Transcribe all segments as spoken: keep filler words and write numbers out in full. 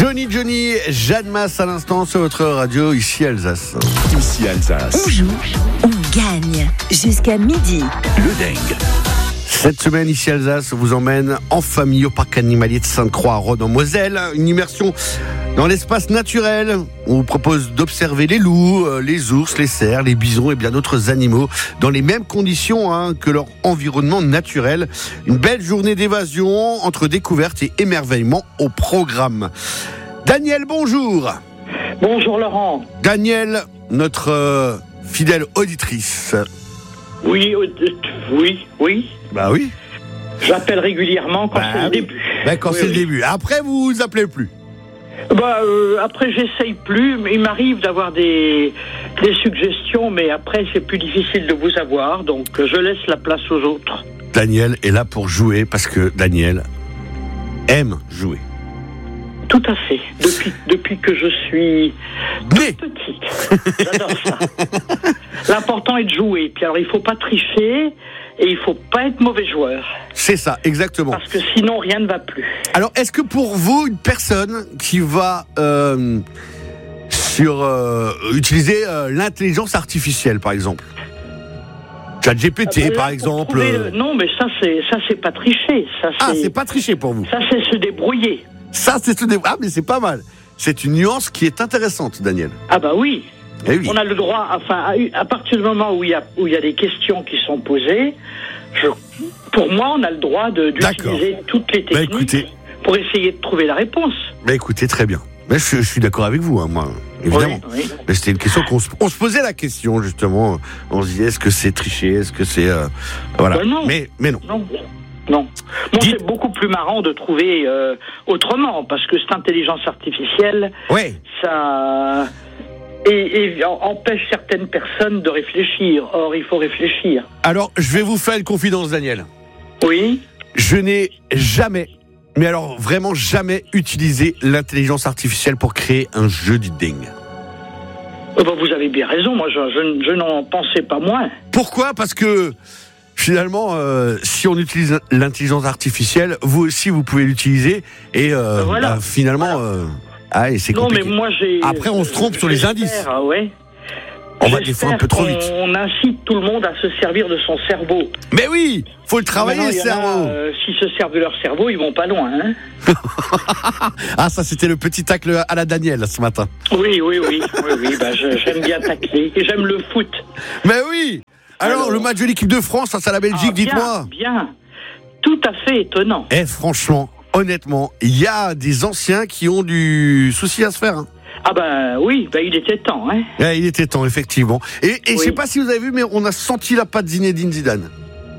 Johnny Johnny, Jeanne Masse à l'instant sur votre radio, ici Alsace. Ici Alsace. On joue, on gagne. Jusqu'à midi. Le dingue. Cette semaine, ici Alsace, vous emmène en famille au parc animalier de Sainte-Croix à Rhodes en Moselle. Une immersion dans l'espace naturel. On vous propose d'observer les loups, les ours, les cerfs, les bisons et bien d'autres animaux dans les mêmes conditions hein, que leur environnement naturel. Une belle journée d'évasion entre découverte et émerveillement au programme. Daniel, bonjour. Bonjour Laurent. Daniel, notre euh, fidèle auditrice. Oui, euh, oui, oui. Bah oui. J'appelle régulièrement quand bah, c'est le oui. début. Bah, quand oui, c'est oui. le début. Après, vous vous appelez plus. Bah, euh, après, j'essaye plus. Mais il m'arrive d'avoir des, des suggestions, mais après, c'est plus difficile de vous avoir. Donc, je laisse la place aux autres. Daniel est là pour jouer parce que Daniel aime jouer. Tout à fait. Depuis, depuis que je suis Né. petite. J'adore ça. L'important est de jouer. Puis alors, il faut pas tricher et il faut pas être mauvais joueur. C'est ça, exactement. Parce que sinon, rien ne va plus. Alors, est-ce que pour vous, une personne qui va euh, sur euh, utiliser euh, l'intelligence artificielle, par exemple, ChatGPT, Ah ben là, par pour exemple. trouver, euh, Non, mais ça, c'est ça, c'est pas tricher. Ça, Ah, c'est, c'est pas tricher pour vous. ça, c'est se débrouiller. Ça, c'est se dé- Ah, mais c'est pas mal. C'est une nuance qui est intéressante, Daniel. Ah bah oui. Eh oui. On a le droit, enfin, à, à partir du moment où il y a où il y a des questions qui sont posées, je, pour moi, on a le droit de, d'utiliser D'accord. toutes les Bah, techniques écoutez. pour essayer de trouver la réponse. Bah écoutez, très bien. Mais je, je suis d'accord avec vous, hein, moi, évidemment. Oui, oui. Mais c'était une question qu'on se, on se posait la question, justement. On se disait, est-ce que c'est tricher? Est-ce que c'est... euh, voilà. Ben non. Mais, mais non. Non. Non. Bon, Dites- c'est beaucoup plus marrant de trouver euh, autrement, parce que cette intelligence artificielle, Ouais. ça et, et empêche certaines personnes de réfléchir. Or, il faut réfléchir. Alors, je vais vous faire une confidence, Daniel. Oui. Je n'ai jamais, mais alors vraiment jamais utilisé l'intelligence artificielle pour créer un jeu du dingue. Oh ben, vous avez bien raison. Moi, je, je, je n'en pensais pas moins. Pourquoi? Parce que finalement, euh, si on utilise l'intelligence artificielle, vous aussi vous pouvez l'utiliser et euh, Voilà. bah, finalement, Voilà. euh, ah, et c'est Non, compliqué. mais moi, j'ai. Après, on se trompe sur les j'espère, indices. Ah ouais. On va des J'espère fois un peu trop qu'on- vite. On incite tout le monde à se servir de son cerveau. Mais oui, faut le travailler, Maintenant, le il y en a, cerveau. euh, S'ils se servent de leur cerveau, ils vont pas loin. Hein. Ah, ça c'était le petit tacle à la Daniel ce matin. Oui, oui, oui, oui, oui. Bah, je- j'aime bien tacler. Et j'aime le foot. Mais oui. Alors, Alors. le match de l'équipe de France face à la Belgique, Ah, bien, dites-moi. Bien. Tout à fait étonnant. Eh, franchement, honnêtement, il y a des anciens qui ont du souci à se faire. Hein. Ah ben oui, ben il était temps. Hein. Eh, il était temps, effectivement. Et, et je Oui. sais pas si vous avez vu, mais on a senti la patte Zinedine Zidane.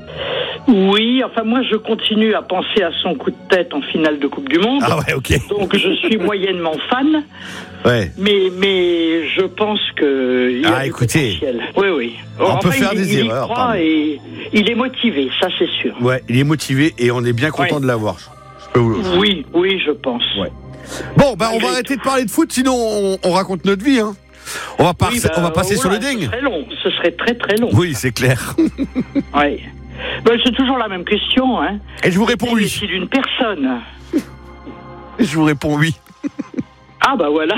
Oui, enfin moi je continue à penser à son coup de tête en finale de Coupe du Monde. Ah ouais, ok. Donc je suis moyennement fan, Ouais. mais mais je pense que il y a Ah, du écoutez. potentiel. Oui, oui. On peut faire il, des il y erreurs, croit pardon. et il est motivé, ça c'est sûr. Ouais, il est motivé et on est bien content Ouais. de l'avoir. Je peux vous- Oui, oui, je pense. Ouais. Bon, bah on va Oui. arrêter de parler de foot, sinon on, on raconte notre vie. Hein. On va, par- Oui, ben, on va passer sur le voilà, dingue. Ce serait long, ce serait très très long. Oui, c'est clair. Oui. Ben, c'est toujours la même question. Hein. Et je vous réponds oui. C'est d'une personne. Je vous réponds oui. Ah bah voilà.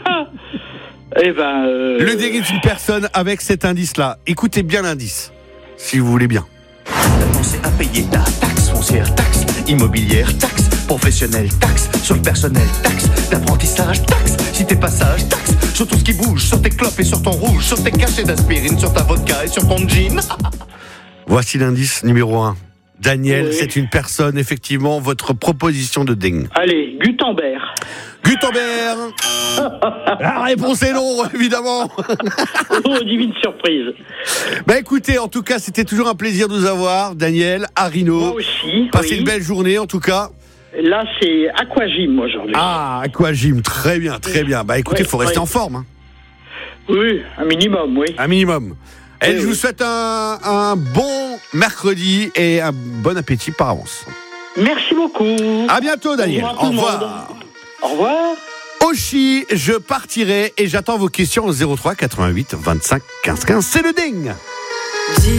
Eh ben. euh, Le dingue est une personne avec cet indice-là. Écoutez bien l'indice, si vous voulez bien. T'as pensé à payer ta taxe foncière, taxe immobilière, taxe professionnelle, taxe sur le personnel, taxe d'apprentissage, taxe si t'es passage, taxe sur tout ce qui bouge, sur tes clopes et sur ton rouge, sur tes cachets d'aspirine, sur ta vodka et sur ton jean. Voici l'indice numéro un. Daniel, Oui. c'est une personne, effectivement, votre proposition de dingue. Allez, Gutenberg. Gutenberg. La réponse est non, évidemment. Oh, divine surprise. Bah écoutez, en tout cas, c'était toujours un plaisir de vous avoir, Daniel, à Moi Rino. aussi. Passez oui. une belle journée, en tout cas. Là, c'est Aquagym aujourd'hui. Ah, Aquagym, très bien, très bien. Bah écoutez, il Oui, faut rester oui. en forme, hein. Oui, un minimum, oui. Un minimum. Et Oui, je vous oui. souhaite un, un bon mercredi et un bon appétit par avance. Merci beaucoup. À bientôt, Daniel. Au revoir, Au tout le revoir. monde. Au revoir. Oshi, je partirai et j'attends vos questions au zéro trois quatre-vingt-huit vingt-cinq quinze quinze. C'est le ding.